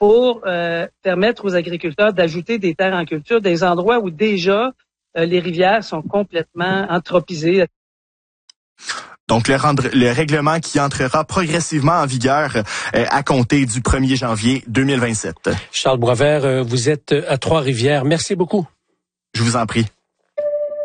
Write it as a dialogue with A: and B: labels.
A: pour permettre aux agriculteurs d'ajouter des terres en culture, des endroits où déjà les rivières sont complètement anthropisées.
B: Donc, le règlement qui entrera progressivement en vigueur à compter du 1er janvier 2027.
C: Charles Boisvert, vous êtes à Trois-Rivières. Merci beaucoup.
B: Je vous en prie.